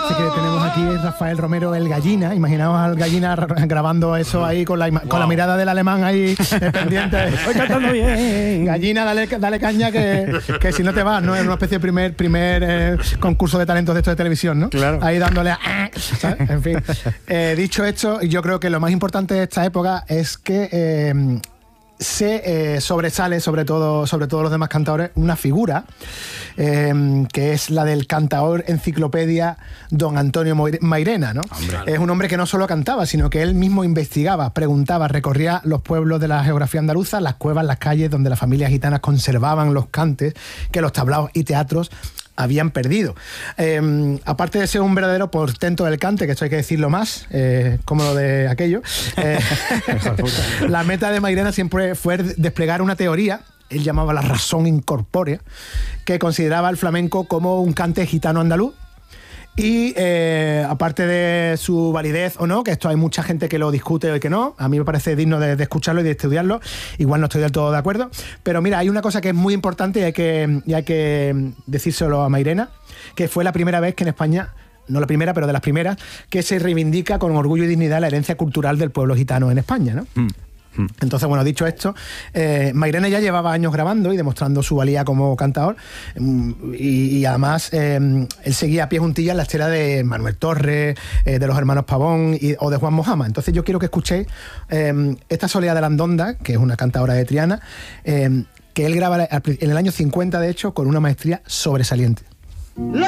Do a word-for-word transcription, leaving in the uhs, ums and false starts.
Este que tenemos aquí es Rafael Romero, el Gallina. Imaginaos al Gallina grabando eso ahí con la, wow. con la mirada del alemán ahí pendiente. Estoy cantando bien. Gallina, dale, dale caña que, que si no te vas, ¿no? Es una especie de primer, primer eh, concurso de talentos de esto de televisión, ¿no? Claro. Ahí dándole a... ¿sabes? En fin. Eh, dicho esto, yo creo que lo más importante de esta época es que... Eh, se eh, sobresale sobre todo sobre todos los demás cantadores una figura eh, que es la del cantaor enciclopedia don Antonio Mairena, ¿no? Hombre. Es un hombre que no solo cantaba, sino que él mismo investigaba, preguntaba, recorría los pueblos de la geografía andaluza, las cuevas, las calles donde las familias gitanas conservaban los cantes que los tablaos y teatros habían perdido. Eh, aparte de ser un verdadero portento del cante, que esto hay que decirlo más, eh, como lo de aquello, eh, la meta de Mairena siempre fue desplegar una teoría, él llamaba la razón incorpórea, que consideraba el flamenco como un cante gitano andaluz. Y eh, aparte de su validez o no, que esto hay mucha gente que lo discute o que no, a mí me parece digno de, de escucharlo y de estudiarlo, igual no estoy del todo de acuerdo, pero mira, hay una cosa que es muy importante y hay que, y hay que decírselo a Mairena, que fue la primera vez que en España, no la primera, pero de las primeras, que se reivindica con orgullo y dignidad la herencia cultural del pueblo gitano en España, ¿no? Mm. Entonces, bueno, dicho esto, eh, Mairena ya llevaba años grabando y demostrando su valía como cantador y, y además eh, él seguía a pie juntillas la estela de Manuel Torres, eh, de los hermanos Pavón y, o de Juan Mojama. Entonces yo quiero que escuchéis eh, esta Soledad de la Andonda, que es una cantadora de Triana, eh, que él graba en el año cincuenta, de hecho, con una maestría sobresaliente.